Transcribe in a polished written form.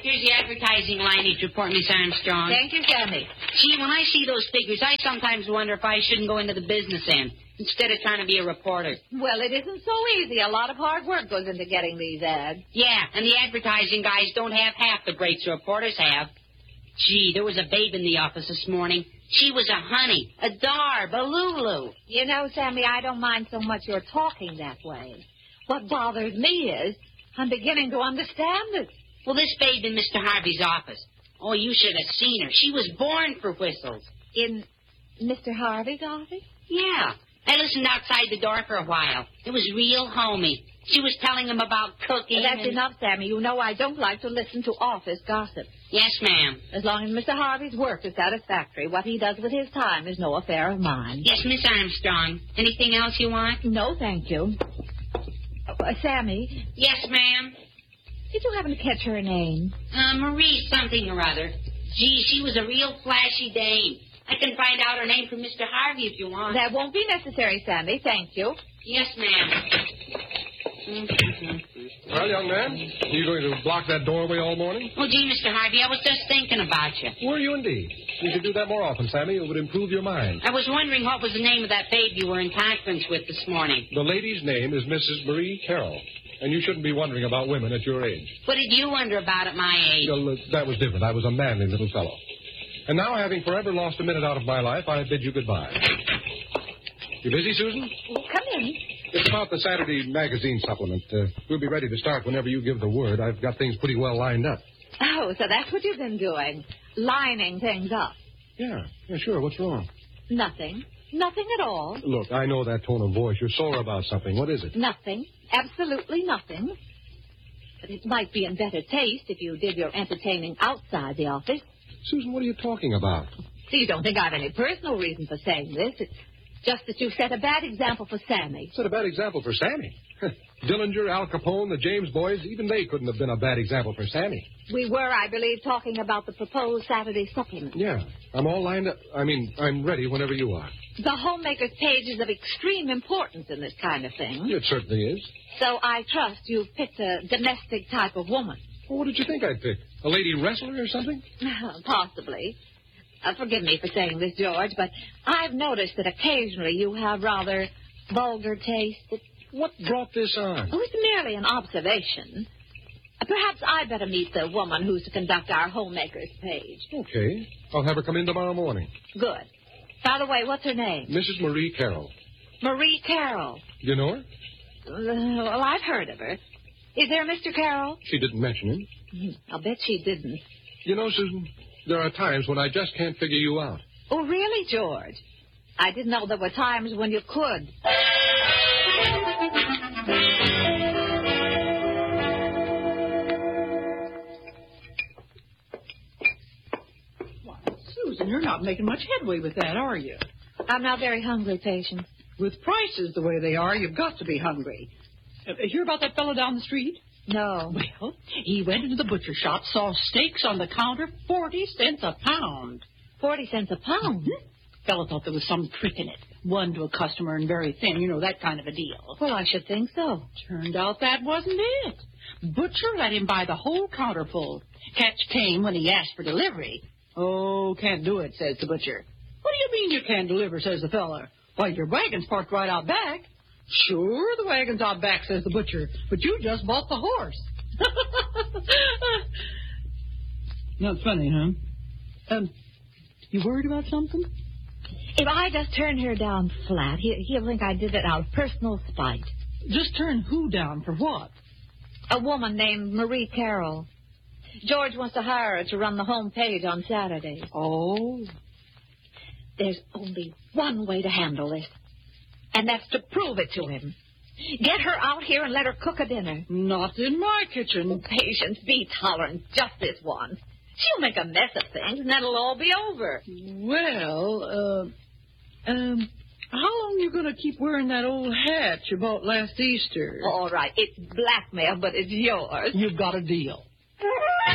here's the advertising line each report, Miss Armstrong. Thank you, Sammy. Gee, when I see those figures, I sometimes wonder if I shouldn't go into the business end instead of trying to be a reporter. Well, it isn't so easy. A lot of hard work goes into getting these ads. Yeah, and the advertising guys don't have half the breaks reporters have. Gee, there was a babe in the office this morning. She was a honey, a darb, a Lulu. You know, Sammy, I don't mind so much your talking that way. What bothers me is I'm beginning to understand it. Well, this babe in Mr. Harvey's office. Oh, you should have seen her. She was born for whistles. In Mr. Harvey's office? Yeah. I listened outside the door for a while. It was real homey. She was telling him about cooking. That's enough, Sammy. You know I don't like to listen to office gossip. Yes, ma'am. As long as Mr. Harvey's work is satisfactory, what he does with his time is no affair of mine. Yes, Miss Armstrong. Anything else you want? No, thank you. Sammy? Yes, ma'am. Did you happen to catch her name? Marie something or other. Gee, she was a real flashy dame. I can find out her name from Mr. Harvey if you want. That won't be necessary, Sammy. Thank you. Yes, ma'am. Well, young man, are you going to block that doorway all morning? Oh, gee, Mr. Harvey, I was just thinking about you. Were you indeed? You should do that more often, Sammy. It would improve your mind. I was wondering what was the name of that babe you were in conference with this morning. The lady's name is Mrs. Marie Carroll, and you shouldn't be wondering about women at your age. What did you wonder about at my age? Well, that was different. I was a manly little fellow. And now, having forever lost a minute out of my life, I bid you goodbye. You busy, Susan? Come in. It's about the Saturday magazine supplement. We'll be ready to start whenever you give the word. I've got things pretty well lined up. Oh, so that's what you've been doing. Lining things up. Yeah, sure. What's wrong? Nothing. Nothing at all. Look, I know that tone of voice. You're sore about something. What is it? Nothing. Absolutely nothing. But it might be in better taste if you did your entertaining outside the office. Susan, what are you talking about? So you don't think I've any personal reason for saying this. It's just that you set a bad example for Sammy. Set a bad example for Sammy? Dillinger, Al Capone, the James boys, even they couldn't have been a bad example for Sammy. We were, I believe, talking about the proposed Saturday supplement. Yeah, I'm all lined up. I'm ready whenever you are. The homemaker's page is of extreme importance in this kind of thing. It certainly is. So I trust you've picked a domestic type of woman. Well, what did you think I'd pick? A lady wrestler or something? Possibly. Forgive me for saying this, George, but I've noticed that occasionally you have rather vulgar taste. What brought this on? Oh, it's merely an observation. Perhaps I'd better meet the woman who's to conduct our homemaker's page. Okay. I'll have her come in tomorrow morning. Good. By the way, what's her name? Mrs. Marie Carroll. Marie Carroll. You know her? Well, I've heard of her. Is there a Mr. Carroll? She didn't mention him. I'll bet she didn't. You know, Susan, there are times when I just can't figure you out. Oh, really, George? I didn't know there were times when you could. Why, Susan, you're not making much headway with that, are you? I'm not very hungry, patient. With prices the way they are, you've got to be hungry. Hear about that fellow down the street? No. Well, he went into the butcher shop, saw steaks on the counter, 40 cents a pound. 40 cents a pound? Mm-hmm. Fellow thought there was some trick in it. One to a customer and very thin, you know, that kind of a deal. Well, I should think so. Turned out that wasn't it. Butcher let him buy the whole counter full. Catch came when he asked for delivery. Oh, can't do it, says the butcher. What do you mean you can't deliver, says the fella. Why, your wagon's parked right out back. Sure, the wagon's out back, says the butcher, but you just bought the horse. Not funny, huh? You worried about something? If I just turn her down flat, he'll think I did it out of personal spite. Just turn who down for what? A woman named Marie Carroll. George wants to hire her to run the home page on Saturdays. Oh. There's only one way to handle this, and that's to prove it to him. Get her out here and let her cook a dinner. Not in my kitchen. Oh, Patience, be tolerant just this once. She'll make a mess of things, and then it'll all be over. Well, how long you going to keep wearing that old hat you bought last Easter? All right, it's blackmail, but it's yours. You've got a deal.